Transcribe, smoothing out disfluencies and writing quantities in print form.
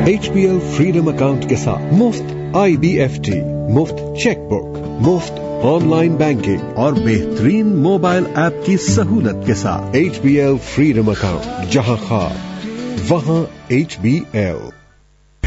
HBL freedom account के साथ मुफ्त IBFT, मुफ्त चेकबुक, मुफ्त ऑनलाइन बैंकिंग और बेहतरीन मोबाइल ऐप की सहूलत के साथ HBL फ्रीडम अकाउंट, जहां खास वहां HBL।